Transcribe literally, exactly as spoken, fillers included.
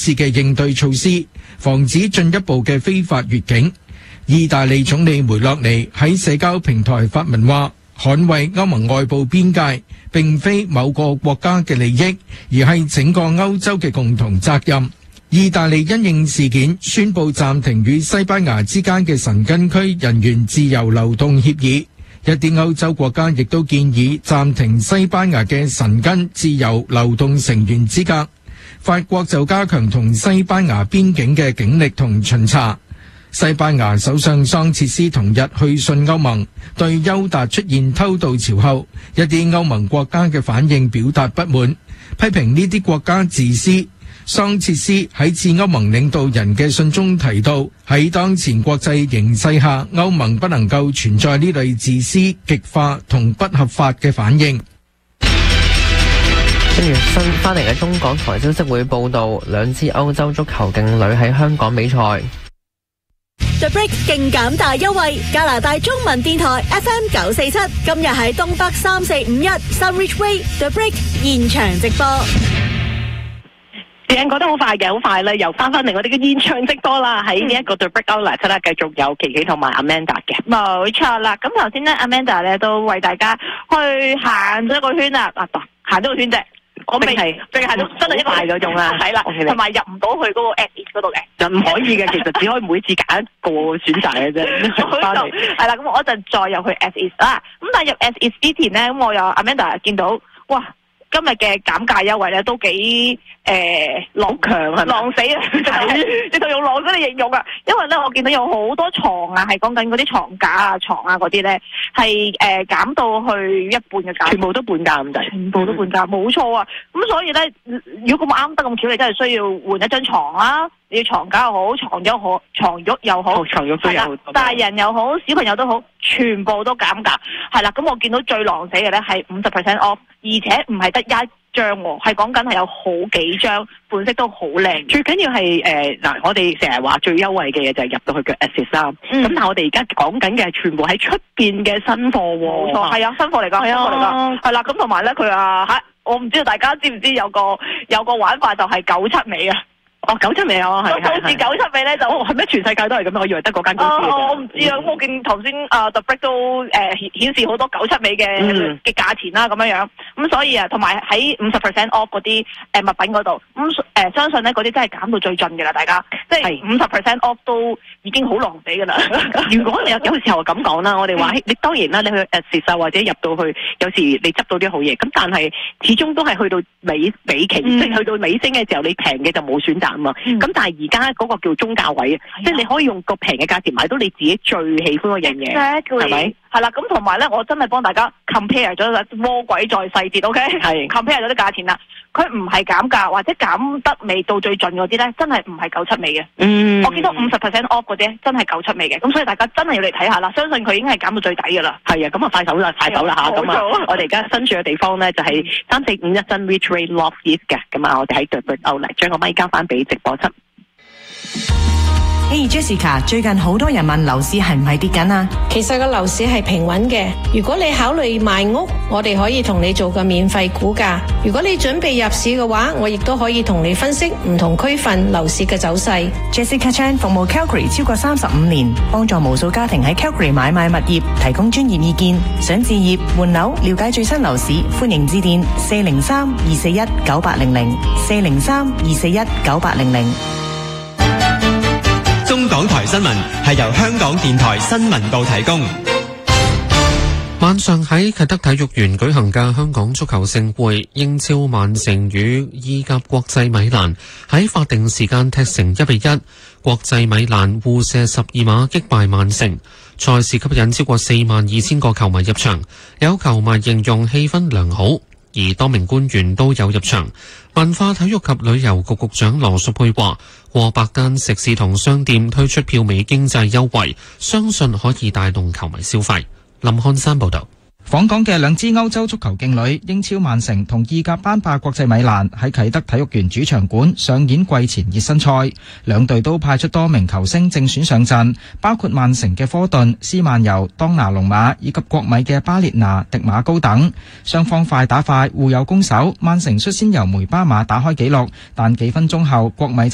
致嘅應對措施，防止進一步嘅非法越境。意大利總理梅洛尼喺社交平台發文話，捍衛歐盟外部邊界並非某個國家嘅利益，而係整個歐洲嘅共同責任。意大利因應事件宣布暫停與西班牙之間嘅申根區人員自由流動協議，一啲歐洲國家亦都建議暫停西班牙嘅申根自由流動成員資格。法國就加強同西班牙邊境嘅警力同巡查。西班牙首相桑切斯同日去信歐盟，對優達出現偷渡潮後，一啲歐盟國家嘅反應表達不滿，批評呢啲國家自私。桑切斯喺致歐盟領導人嘅信中提到，喺當前國際形勢下，歐盟不能夠存在呢類自私、極化同不合法嘅反應。 跟住新翻嚟嘅中港台消息會報道，兩支歐洲足球勁旅喺香港比賽。 The Break 勁減大優惠，加拿大中文電台 F M 九四七，今日喺東北三四五一 Sunridge Way The Break 現場直播。 時間過得好快嘅，好快咧，又翻返嚟我哋嘅現場直播啦。喺呢一個 The Break Outlet 咧，繼續有琪琪同埋 Amanda 嘅。 冇錯啦，咁頭先咧 Amanda 咧都為大家去行咗一個圈啦，啊，行咗個圈啫。我未係，淨係行到真係一個係嗰種啊，係啦，同埋入唔到去嗰個 At Ease 嗰度嘅， 就唔可以嘅。其實只可以每次揀一個選擇嘅啫。 翻嚟係啦，咁我就再入去 At Ease 啦。咁但係入 At Ease 之前咧，咁我有 Amanda 見到，哇！今日嘅減價優惠咧都幾誒浪強係浪死啊！你就用浪死嚟形容啊！因為咧我見到有好多床啊，係講緊嗰啲床架啊、床啊嗰啲咧，係誒減到去一半嘅價， 全部都半價咁滯， 全部都半價，冇錯啊！咁所以咧，如果咁啱得咁巧，你真係需要換一張床啦。你要床架又好，床褥好，床褥又好， 床褥都有， 大人又好，小朋友都好，全部都減價。係啦，咁我見到最狼死嘅咧係五十 percent off， 而且唔係得一張喎，係講緊係有好幾張，款式都好靚。 最緊要係誒嗱，我哋成日話最優惠嘅嘢就係入到去嘅 Access 啦。咁、嗯、但係我哋而家講緊嘅係全部喺出邊嘅新貨喎。 冇錯，係啊，新貨嚟㗎，新貨嚟㗎。係啦，咁同埋咧佢啊嚇，我唔知道大家知唔知有個有個玩法就係九七尾啊。 哦，九七尾啊，係係係。九七尾咧就係咩？全世界都係咁樣，我以為得嗰間公司嘅啫。我唔知啊，咁、嗯、我見頭先啊 The Break 都誒顯、呃、顯示好多九七尾嘅嘅價錢啦，咁樣樣。咁所以啊，同埋喺五十 percent off 嗰啲誒物品嗰度，咁誒、呃、相信咧嗰啲真係減到最盡嘅啦，大家。即係五十 percent off 都已經好狼死㗎啦。 如果你有有時候咁講啦，我哋話、嗯、你當然啦，你去誒時售或者入到去，有時你執到啲好嘢，咁但係始終都係去到尾尾期，嗯、即係去到尾聲嘅時候，你平嘅就冇選擇。咁、嗯、但係而家嗰個叫中價位，即係你可以用個平嘅價錢買到你自己最喜歡嗰樣嘢，係咪？ 係啦，咁同埋咧，我真係幫大家 compare 咗魔鬼在細節 ，OK？ 係 compare 咗啲價錢啦，佢唔係減價或者減得未到最盡嗰啲咧，真係唔係九七尾嘅。嗯，我見到五十 percent off 嗰啲真係九七尾嘅，咁所以大家真係要嚟睇下啦。相信佢已經係減到最抵噶啦。係啊，咁啊快手啦，快手啦吓，咁啊，我哋而家身處嘅地方咧就係三四五一 Sunridge Way North East 嘅，咁啊，我哋喺 The Break Outlet將個咪交翻俾直播室。 Hey Jessica， 最近好多人問樓市係唔係跌緊啊？ 其實個樓市係平穩嘅。如果你考慮賣屋，我哋可以同你做個免費估價。如果你準備入市嘅話，我亦都可以同你分析唔同區份樓市嘅走勢。 Jessica Chan 服務 Calgary 超過三十五年，幫助無數家庭喺 Calgary 買賣物業，提供專業意見。想置業換樓，了解最新樓市，歡迎致電四零三二四一九八零零四零三二四一九八零零。 中港台新聞係由香港電台新聞部提供。 晚上喺啟德體育園舉行嘅香港足球盛會，英超曼城與意甲國際米蘭喺法定時間踢成一比一，國際米蘭互射十二碼擊敗曼城。賽事吸引超過四萬二千個球迷入場，有球迷形容氣氛良好。而多名官員都有入場。文化體育及旅遊局局長羅淑佩話，過百間食肆同商店推出票尾經濟優惠，相信可以帶動球迷消費。林漢山報道。 訪港嘅兩支歐洲足球勁旅英超曼城同意甲班霸國際米蘭喺啟德體育園主場館上演季前熱身賽，兩隊都派出多名球星正選上陣，包括曼城嘅科頓、斯曼尤、當拿龍馬以及國米嘅巴列拿、迪馬高等。雙方快打快互有攻守，曼城率先由梅巴馬打開紀錄，但幾分鐘後國米